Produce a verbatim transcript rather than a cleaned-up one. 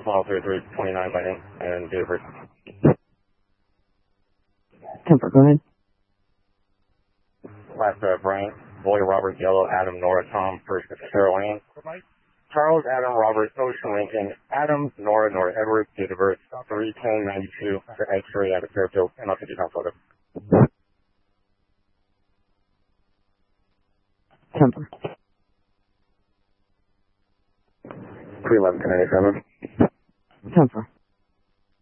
Model thirty-three twenty-nine by name and date of birth. Temper, go ahead. Last, uh, Brian, Boy, Robert, Yellow, Adam, Nora, Tom, First, Sarah Lane. Charles, Adam, Robert, Ocean, Lincoln, Adam, Nora, Nora, Edward, date of birth, three ten ninety-two, the X-ray out of Fairfield, and I'll take your photo. Temper. three eleven ten ninety-seven. Temper.